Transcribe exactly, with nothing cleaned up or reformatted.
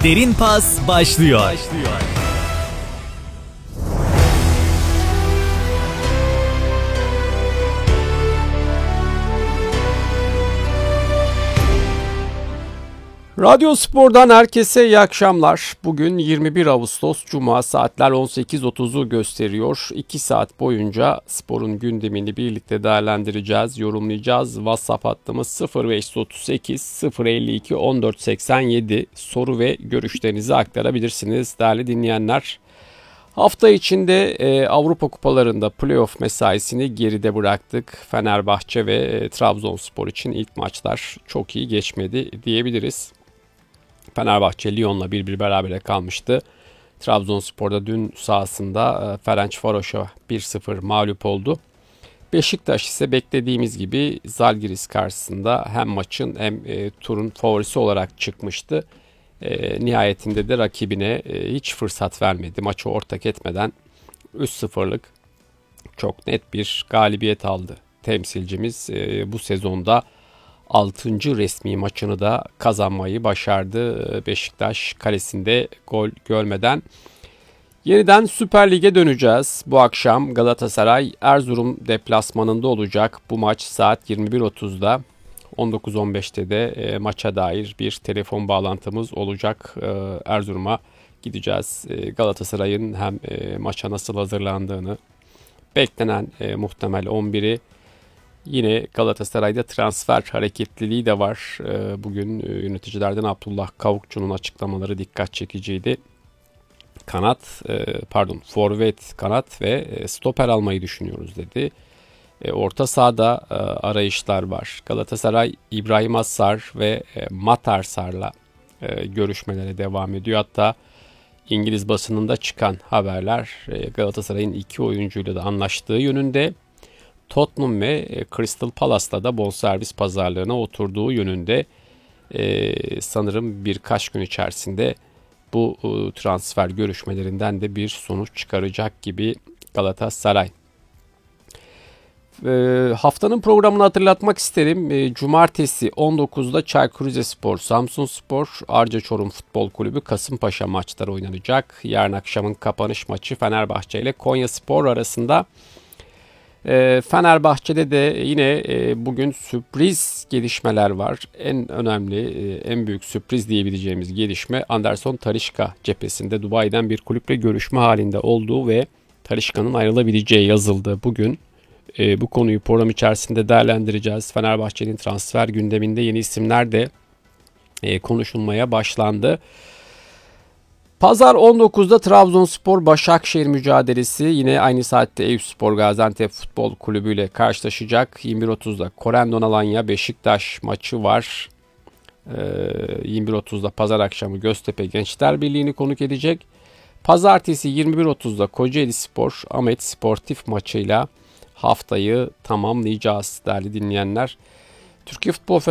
Derin Pas başlıyor. başlıyor. Radyo Spor'dan herkese iyi akşamlar. Bugün yirmi bir Ağustos Cuma, saatler on sekiz otuzu gösteriyor. iki saat boyunca sporun gündemini birlikte değerlendireceğiz, yorumlayacağız. WhatsApp hattımız sıfır beş otuz sekiz sıfır elli iki on dört seksen yedi. Soru ve görüşlerinizi aktarabilirsiniz değerli dinleyenler. Hafta içinde e, Avrupa Kupalarında playoff mesaisini geride bıraktık. Fenerbahçe ve e, Trabzonspor için ilk maçlar çok iyi geçmedi diyebiliriz. Fenerbahçe Lyon'la bir bir berabere kalmıştı. Trabzonspor'da dün sahasında Ferencvaros'a bir sıfır mağlup oldu. Beşiktaş ise beklediğimiz gibi Zalgiris karşısında hem maçın hem e, turun favorisi olarak çıkmıştı. E, nihayetinde de rakibine e, hiç fırsat vermedi. Maçı ortak etmeden üç sıfırlık çok net bir galibiyet aldı temsilcimiz. E, bu sezonda altıncı resmi maçını da kazanmayı başardı. Beşiktaş kalesinde gol görmeden. Yeniden Süper Lig'e döneceğiz. Bu akşam Galatasaray Erzurum deplasmanında olacak. Bu maç saat yirmi bir otuzda. on dokuz on beşte de e, maça dair bir telefon bağlantımız olacak. E, Erzurum'a gideceğiz. E, Galatasaray'ın hem e, maça nasıl hazırlandığını, beklenen e, muhtemel on biri, yine Galatasaray'da transfer hareketliliği de var. Bugün yöneticilerden Abdullah Kavukçu'nun açıklamaları dikkat çekiciydi. Kanat, pardon, forvet, kanat ve stoper almayı düşünüyoruz dedi. Orta sahada arayışlar var. Galatasaray İbrahim Assar ve Matarsar'la görüşmelere devam ediyor. Hatta İngiliz basınında çıkan haberler Galatasaray'ın iki oyuncuyla da anlaştığı yönünde. Tottenham ve Crystal Palace'la da bonservis pazarlığına oturduğu yönünde. Ee, sanırım birkaç gün içerisinde bu e, transfer görüşmelerinden de bir sonuç çıkaracak gibi Galatasaray. Ee, haftanın programını hatırlatmak isterim. Ee, Cumartesi on dokuzda Çaykur Rizespor, Samsunspor, Arca Çorum Futbol Kulübü, Kasımpaşa maçları oynanacak. Yarın akşamın kapanış maçı Fenerbahçe ile Konyaspor arasında. Fenerbahçe'de de yine bugün sürpriz gelişmeler var. En önemli, en büyük sürpriz diyebileceğimiz gelişme Anderson Talisca cephesinde Dubai'den bir kulüple görüşme halinde olduğu ve Talisca'nın ayrılabileceği yazıldı bugün. Bu konuyu program içerisinde değerlendireceğiz. Fenerbahçe'nin transfer gündeminde yeni isimler de konuşulmaya başlandı. Pazar on dokuzda Trabzonspor Başakşehir mücadelesi, yine aynı saatte Eyüpspor Gaziantep Futbol Kulübü ile karşılaşacak. yirmi bir otuzda Corendon Alanya Beşiktaş maçı var. Ee, yirmi bir otuzda pazar akşamı Göztepe Gençler Birliği'ni konuk edecek. Pazartesi yirmi bir otuzda Kocaeli Spor Ahmet Sportif maçıyla haftayı tamamlayacağız değerli dinleyenler. Türkiye Futbol